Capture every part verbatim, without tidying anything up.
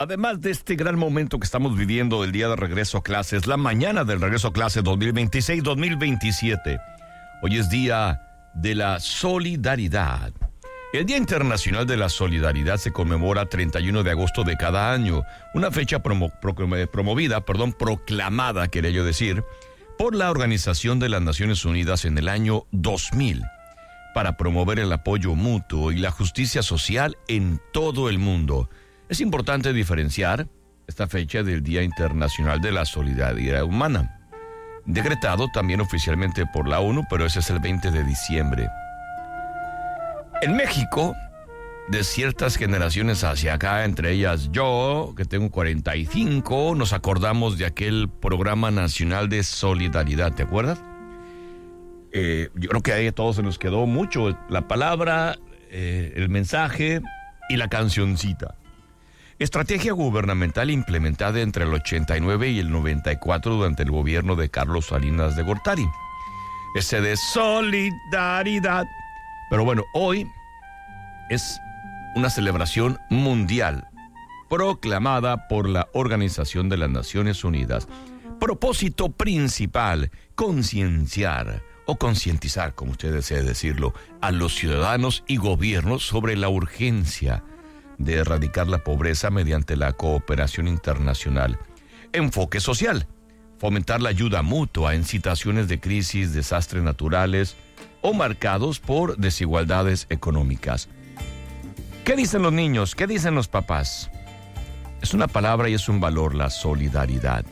Además de este gran momento que estamos viviendo, el día de regreso a clases, la mañana del regreso a clases dos mil veintiséis dos mil veintisiete, hoy es día de la solidaridad. El Día Internacional de la Solidaridad se conmemora treinta y uno de agosto de cada año, una fecha promo, pro, promovida, perdón, proclamada, quería yo decir, por la Organización de las Naciones Unidas en el año dos mil, para promover el apoyo mutuo y la justicia social en todo el mundo. Es importante diferenciar esta fecha del Día Internacional de la Solidaridad Humana, decretado también oficialmente por la ONU, pero ese es el veinte de diciembre. En México, de ciertas generaciones hacia acá, entre ellas yo, que tengo cuarenta y cinco, nos acordamos de aquel Programa Nacional de Solidaridad, ¿te acuerdas? Eh, yo creo que ahí a todos se nos quedó mucho la palabra, eh, el mensaje y la cancioncita. Estrategia gubernamental implementada entre el ochenta y nueve y el noventa y cuatro durante el gobierno de Carlos Salinas de Gortari. Ese de solidaridad. Pero bueno, hoy es una celebración mundial proclamada por la Organización de las Naciones Unidas. Propósito principal, concienciar o concientizar, como usted desee decirlo, a los ciudadanos y gobiernos sobre la urgencia de erradicar la pobreza mediante la cooperación internacional. Enfoque social, fomentar la ayuda mutua en situaciones de crisis, desastres naturales o marcados por desigualdades económicas. ¿Qué dicen los niños? ¿Qué dicen los papás? Es una palabra y es un valor, la solidaridad.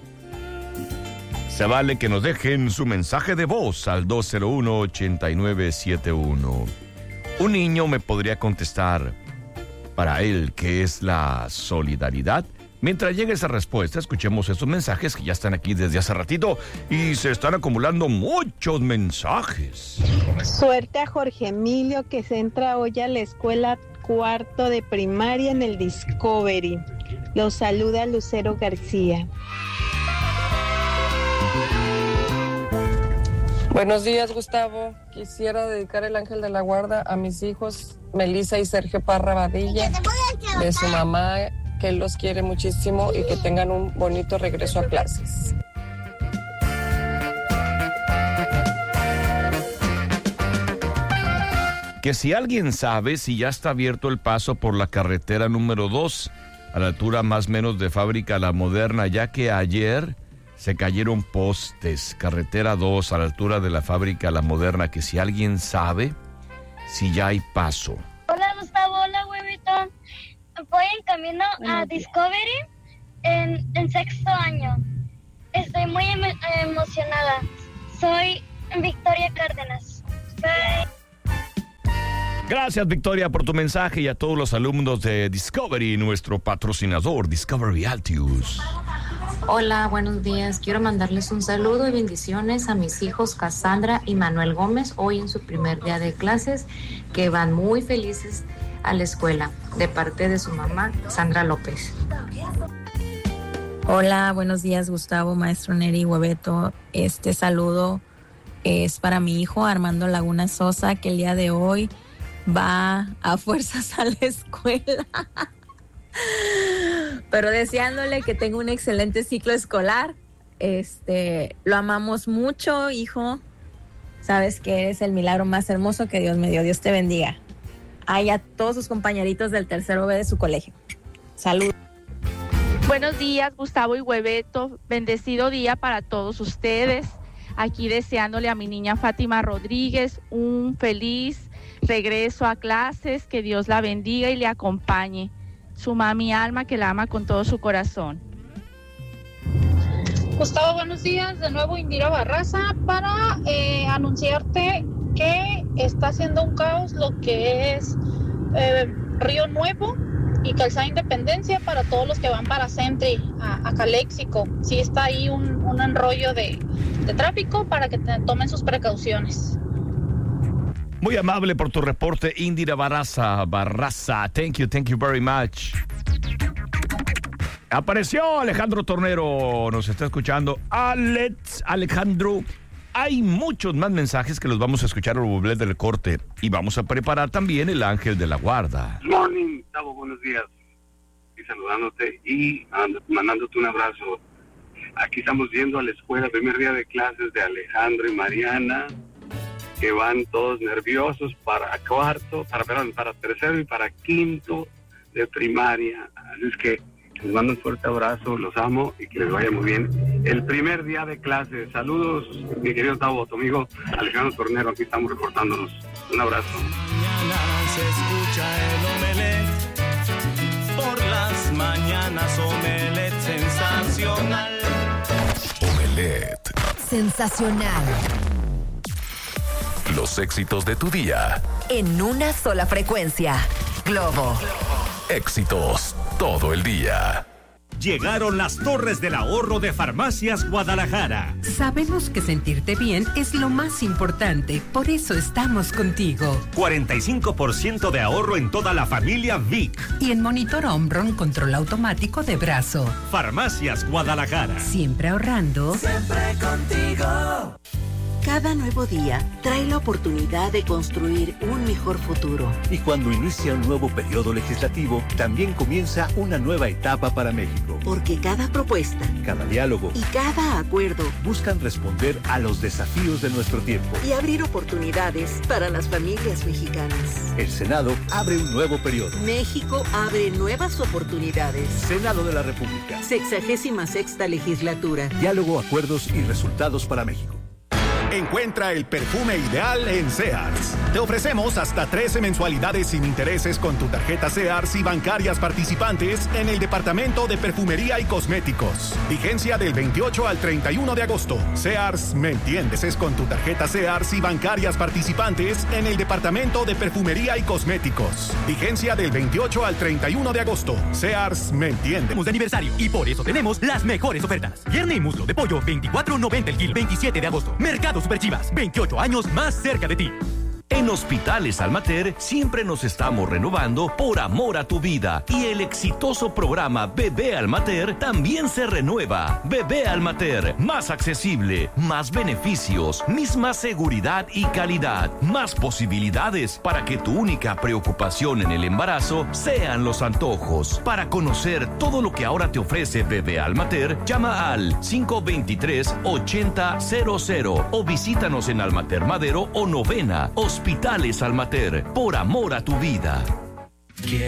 Se vale que nos dejen su mensaje de voz al dos cero uno, ocho nueve siete uno. Un niño me podría contestar para él qué es la solidaridad. Mientras llegue esa respuesta, escuchemos esos mensajes que ya están aquí desde hace ratito y se están acumulando muchos mensajes. Suerte a Jorge Emilio, que se entra hoy a la escuela cuarto de primaria en el Discovery. Los saluda Lucero García. Buenos días, Gustavo. Quisiera dedicar el ángel de la guarda a mis hijos Melissa y Sergio Parra Badilla, de su mamá, que él los quiere muchísimo y que tengan un bonito regreso a clases. Que si alguien sabe si ya está abierto el paso por la carretera número dos, a la altura más o menos de Fábrica La Moderna, ya que ayer se cayeron postes, carretera dos, a la altura de la Fábrica La Moderna, que si alguien sabe si ya hay paso. Hola, Gustavo, hola, huevito. Voy en camino a Discovery en, en sexto año. Estoy muy em- emocionada. Soy Victoria Cárdenas. Bye. Gracias, Victoria, por tu mensaje, y a todos los alumnos de Discovery, nuestro patrocinador, Discovery Altius. Hola, buenos días. Quiero mandarles un saludo y bendiciones a mis hijos Cassandra y Manuel Gómez, hoy en su primer día de clases, que van muy felices a la escuela, de parte de su mamá, Sandra López. Hola, buenos días, Gustavo, maestro Neri, Hueveto. Este saludo es para mi hijo Armando Laguna Sosa, que el día de hoy va a fuerzas a la escuela. Pero deseándole que tenga un excelente ciclo escolar. Este, lo amamos mucho, hijo. Sabes que eres el milagro más hermoso que Dios me dio. Dios te bendiga. Ay, a todos sus compañeritos del tercero B de su colegio. Salud. Buenos días, Gustavo y Hueveto. Bendecido día para todos ustedes. Aquí deseándole a mi niña Fátima Rodríguez un feliz regreso a clases. Que Dios la bendiga y le acompañe. Su mami Alma, que la ama con todo su corazón. Gustavo, buenos días. De nuevo Indira Barraza para eh, anunciarte que está haciendo un caos lo que es eh, Río Nuevo y Calzada Independencia para todos los que van para Centri, a, a Caléxico. Sí está ahí un, un enrollo de, de tráfico para que te, tomen sus precauciones. Muy amable por tu reporte, Indira Barraza. Barraza, thank you, thank you very much. Apareció Alejandro Tornero, nos está escuchando. Alex, Alejandro, hay muchos más mensajes que los vamos a escuchar al volver del corte. Y vamos a preparar también el ángel de la guarda. Morning, Gustavo, buenos días. aquí saludándote y mandándote un abrazo. Aquí estamos yendo a la escuela, primer día de clases de Alejandro y Mariana, que van todos nerviosos para cuarto, para, perdón, para tercero y para quinto de primaria. Así es que les mando un fuerte abrazo, los amo y que les vaya muy bien. El primer día de clases. Saludos, mi querido Tavo, tu amigo Alejandro Tornero, aquí estamos reportándonos. Un abrazo. Mañana se escucha el Omelette, por las mañanas Omelette sensacional. Omelette. Sensacional. Los éxitos de tu día. En una sola frecuencia. Globo. Éxitos todo el día. Llegaron las Torres del Ahorro de Farmacias Guadalajara. Sabemos que sentirte bien es lo más importante, por eso estamos contigo. cuarenta y cinco por ciento de ahorro en toda la familia Vic. Y en Monitor Omron control automático de brazo. Farmacias Guadalajara. Siempre ahorrando. Siempre contigo. Cada nuevo día trae la oportunidad de construir un mejor futuro. Y cuando inicia un nuevo periodo legislativo, también comienza una nueva etapa para México. Porque cada propuesta, cada diálogo y cada acuerdo buscan responder a los desafíos de nuestro tiempo y abrir oportunidades para las familias mexicanas. El Senado abre un nuevo periodo. México abre nuevas oportunidades. Senado de la República. Sexagésima sexta legislatura. Diálogo, acuerdos y resultados para México. Encuentra el perfume ideal en Sears. Te ofrecemos hasta trece mensualidades sin intereses con tu tarjeta Sears y bancarias participantes en el departamento de perfumería y cosméticos. Vigencia del veintiocho al treinta y uno de agosto. Sears, ¿me entiendes? Es con tu tarjeta Sears y bancarias participantes en el departamento de perfumería y cosméticos. Vigencia del veintiocho al treinta y uno de agosto. Sears, ¿me entiendes? De aniversario y por eso tenemos las mejores ofertas. Pierna y muslo de pollo, veinticuatro noventa el kilo. veintisiete de agosto. Mercado Super Chivas, veintiocho años más cerca de ti. En Hospitales Almater siempre nos estamos renovando por amor a tu vida y el exitoso programa Bebé Almater también se renueva. Bebé Almater, más accesible, más beneficios, misma seguridad y calidad, más posibilidades para que tu única preocupación en el embarazo sean los antojos. Para conocer todo lo que ahora te ofrece Bebé Almater, llama al cinco dos tres, ochenta cero cero o visítanos en Almater Madero o Novena. Hospitales Almater, por amor a tu vida.